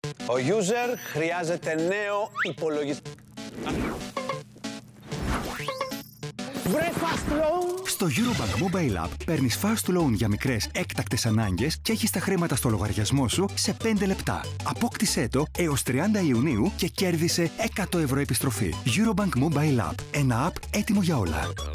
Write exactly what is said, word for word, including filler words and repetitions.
Ο user χρειάζεται νέο υπολογιστή. Βρε fast loan! Στο Eurobank Mobile App παίρνεις fast loan για μικρές έκτακτες ανάγκες και έχεις τα χρήματα στο λογαριασμό σου σε πέντε λεπτά. Απόκτησέ το έως τριάντα Ιουνίου και κέρδισε εκατό ευρώ επιστροφή. Eurobank Mobile App. Ένα app έτοιμο για όλα.